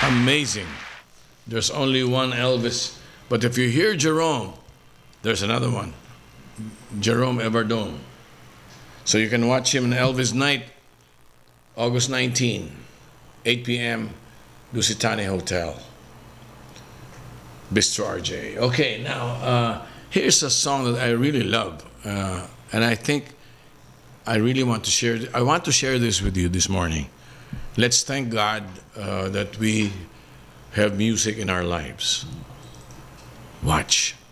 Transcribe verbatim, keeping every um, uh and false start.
Amazing. There's only one Elvis. But if you hear Jerome, there's another one. Jerome Everdome. So you can watch him in Elvis Night, August nineteenth, eight p.m., Lusitania Hotel. Bistro R J. Okay, now uh, here's a song that I really love, uh, and I think I really want to share. I want to share this with you this morning. Let's thank God uh, that we have music in our lives. Watch.